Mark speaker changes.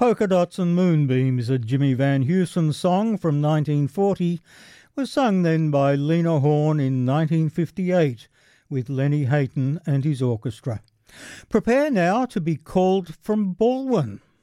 Speaker 1: Polka Dots and Moonbeams, a Jimmy Van Heusen song from 1940, was sung then by Lena Horne in 1958 with Lenny Hayton and his orchestra. Prepare now to be called from Baldwin.